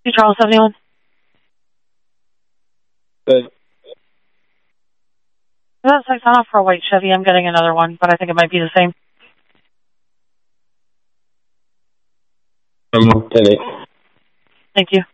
Charles 71. Good. That's like sign off for a white Chevy. I'm getting another one, but I think it might be the same. 10-8. Thank you.